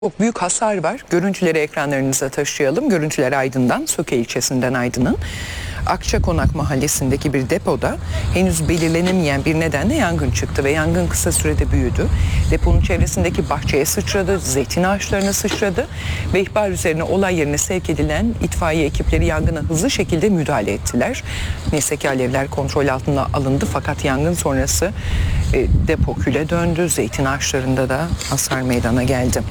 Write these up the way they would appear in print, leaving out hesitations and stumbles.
Çok büyük hasar var. Görüntüleri ekranlarınıza taşıyalım. Görüntüler Aydın'dan, Söke ilçesinden Aydın'ın Akçakonak mahallesindeki bir depoda henüz belirlenemeyen bir nedenle yangın çıktı ve yangın kısa sürede büyüdü. Deponun çevresindeki bahçeye sıçradı, zeytin ağaçlarına sıçradı ve ihbar üzerine olay yerine sevk edilen itfaiye ekipleri yangına hızlı şekilde müdahale ettiler. Neyse ki alevler kontrol altına alındı fakat yangın sonrası depo küle döndü. Zeytin ağaçlarında da hasar meydana geldi.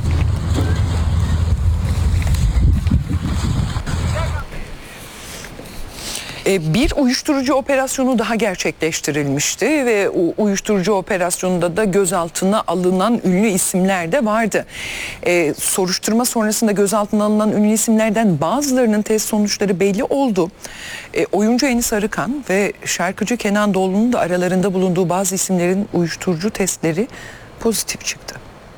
Bir uyuşturucu operasyonu daha gerçekleştirilmişti ve o uyuşturucu operasyonunda da gözaltına alınan ünlü isimler de vardı. Soruşturma sonrasında gözaltına alınan ünlü isimlerden bazılarının test sonuçları belli oldu. Oyuncu Enis Arıkan ve şarkıcı Kenan Doğulu'nun da aralarında bulunduğu bazı isimlerin uyuşturucu testleri pozitif çıktı.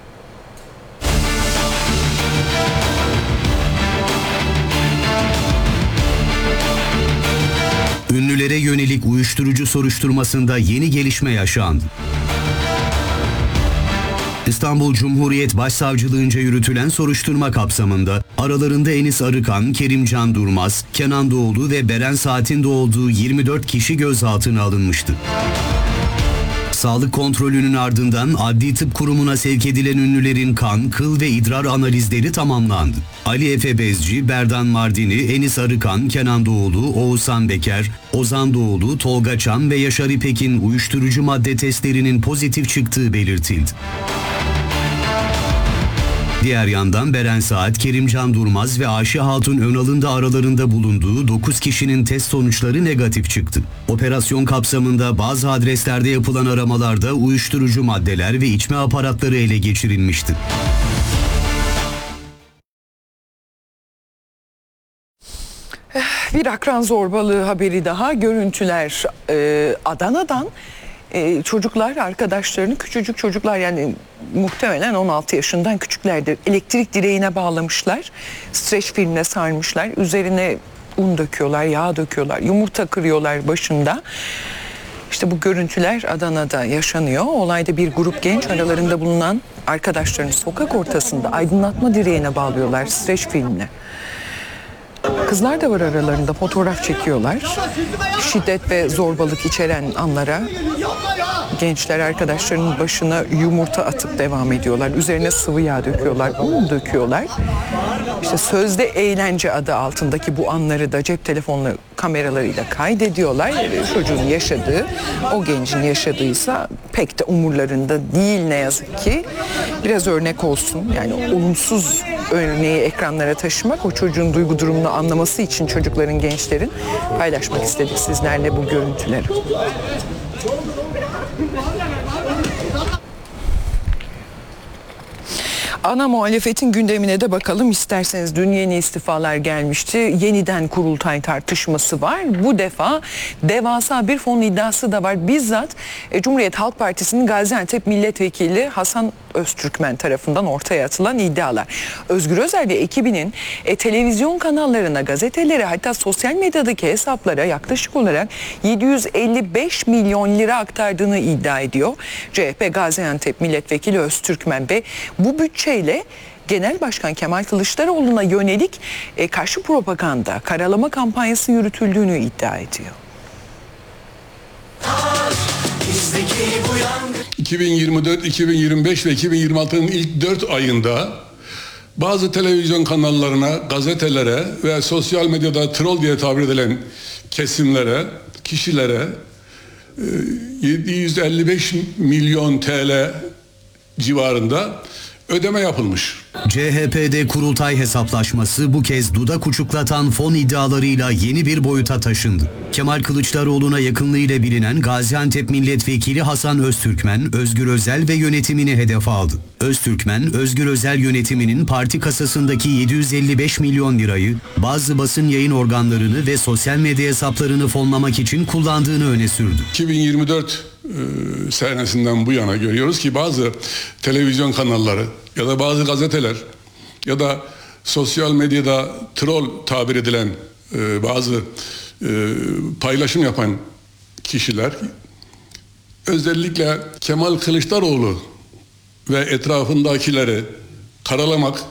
Ünlülere yönelik uyuşturucu soruşturmasında yeni gelişme yaşandı. İstanbul Cumhuriyet Başsavcılığınca yürütülen soruşturma kapsamında aralarında Enis Arıkan, Kerimcan Durmaz, Kenan Doğulu ve Beren Saat'in de olduğu 24 kişi gözaltına alınmıştı. Sağlık kontrolünün ardından Adli Tıp Kurumu'na sevk edilen ünlülerin kan, kıl ve idrar analizleri tamamlandı. Ali Efe Bezci, Berdan Mardini, Enis Arıkan, Kenan Doğulu, Oğuzhan Beker, Ozan Doğulu, Tolga Çam ve Yaşar İpek'in uyuşturucu madde testlerinin pozitif çıktığı belirtildi. Diğer yandan Beren Saat, Kerimcan Durmaz ve Ayşe Hatun Önal'ın da aralarında bulunduğu 9 kişinin test sonuçları negatif çıktı. Operasyon kapsamında bazı adreslerde yapılan aramalarda uyuşturucu maddeler ve içme aparatları ele geçirilmişti. Bir akran zorbalığı haberi daha. Görüntüler Adana'dan. Çocuklar arkadaşlarını, küçücük çocuklar, yani muhtemelen 16 yaşından küçüklerdir, elektrik direğine bağlamışlar, streç filmle sarmışlar, üzerine un döküyorlar, yağ döküyorlar, yumurta kırıyorlar başında. İşte bu görüntüler Adana'da yaşanıyor. Olayda bir grup genç aralarında bulunan arkadaşlarını sokak ortasında aydınlatma direğine bağlıyorlar streç filmle. Kızlar da var aralarında, fotoğraf çekiyorlar. Şiddet ve zorbalık içeren anlara gençler arkadaşlarının başına yumurta atıp devam ediyorlar. Üzerine sıvı yağ döküyorlar, un döküyorlar. İşte sözde eğlence adı altındaki bu anları da cep telefonu kameralarıyla kaydediyorlar. Çocuğun yaşadığı, o gencin yaşadığıysa pek de umurlarında değil ne yazık ki. Biraz örnek olsun, yani olumsuz örneği ekranlara taşımak, o çocuğun duygu durumunu anlaması için çocukların, gençlerin paylaşmak istedik sizlerle bu görüntüleri. Ana muhalefetin gündemine de bakalım isterseniz. Dün yeni istifalar gelmişti. Yeniden kurultay tartışması var. Bu defa devasa bir fon iddiası da var. Bizzat Cumhuriyet Halk Partisi'nin Gaziantep Milletvekili Hasan Öztürkmen tarafından ortaya atılan iddialar. Özgür Özel ve ekibinin televizyon kanallarına, gazetelere, hatta sosyal medyadaki hesaplara yaklaşık olarak 755 milyon lira aktardığını iddia ediyor CHP Gaziantep Milletvekili Öztürkmen ve bu bütçeyle Genel Başkan Kemal Kılıçdaroğlu'na yönelik karşı propaganda, karalama kampanyası yürütüldüğünü iddia ediyor. 2024, 2025 ve 2026'nın ilk 4 ayında bazı televizyon kanallarına, gazetelere ve sosyal medyada troll diye tabir edilen kesimlere, kişilere 755 milyon TL civarında ödeme yapılmış. CHP'de kurultay hesaplaşması bu kez dudak uçuklatan fon iddialarıyla yeni bir boyuta taşındı. Kemal Kılıçdaroğlu'na yakınlığıyla bilinen Gaziantep Milletvekili Hasan Öztürkmen, Özgür Özel ve yönetimini hedef aldı. Öztürkmen, Özgür Özel yönetiminin parti kasasındaki 755 milyon lirayı bazı basın yayın organlarını ve sosyal medya hesaplarını fonlamak için kullandığını öne sürdü. 2024 senesinden bu yana görüyoruz ki bazı televizyon kanalları ya da bazı gazeteler ya da sosyal medyada troll tabir edilen bazı paylaşım yapan kişiler özellikle Kemal Kılıçdaroğlu ve etrafındakileri karalamak,